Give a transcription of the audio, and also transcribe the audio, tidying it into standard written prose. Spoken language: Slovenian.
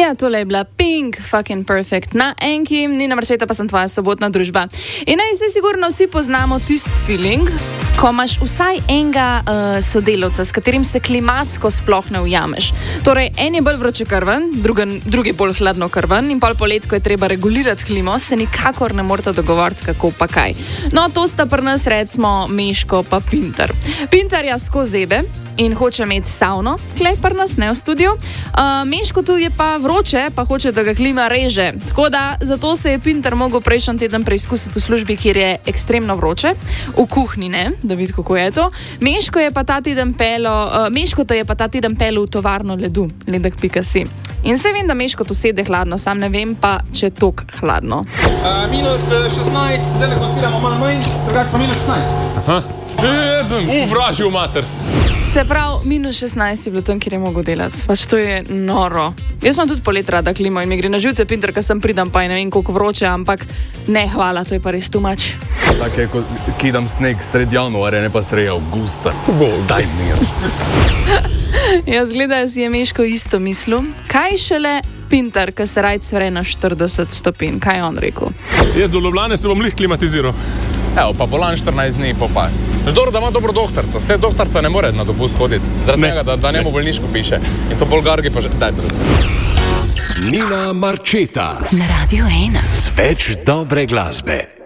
Ja, tole je bila Pink, fucking perfect. Na enki, Nina Marčeta pa sem tvoja sobotna družba. In naj se sigurno vsi poznamo tisti feeling, ko imaš vsaj enega sodelavca, s katerim se klimatsko sploh ne ujameš. Torej, en je bolj vročekrven, drugi bolj hladnokrven in pol polet, ko je treba regulirati klimo, se nikakor ne morata dogovoriti, kako pa kaj. No, to sta pri nas recimo Meško pa Pintar. Pintarja skozi zebe in hoče imeti savno, klej pri nas, ne v studiu. Meško tu je pa vroče, pa hoče, da ga klima reže. Tako da, zato se je Pintar mogel prejšnji teden preizkusiti v službi, kjer je ekstremno vroče, v kuhinji ne, da vidi, kako je to. Meško te je pa ta teden pelo v tovarno ledu, ledek.si. In se vem, da Meško tu sede hladno, sam ne vem pa, če tok hladno. Minus 16, zdaj lahko odpiramo malo manj, drugače pa minus 16. Aha. Vražil mater. Se pravi, minus 16 je bilo tam, kjer je mogel delati. Pač to je noro. Jaz imam tudi polet rada klimo in mi gre na živce, Pintar, ker sem pridem pa in ne vem koliko vroče, ampak ne, hvala, to je pa res too much. Tako je, kot kidam sneg sred januarja, ne pa sred avgusta. Daj mir. Ja, zgleda, si je Meško isto mislil. Kaj šele Pintar, ki se rajc vre na 40 stopinj? Kaj je on rekel? Jaz do Ljubljane se bom lih klimatiziral. Evo, pa bolan 14 dni popaj. Dobro, da ima dobro doktorca. Vse doktorca ne more na dopust hoditi. Zaradi tega, da njemu bolniško piše. In to bolgargi pa že... Daj, Nina Marčeta. Na Radio 1. Z več dobre glasbe.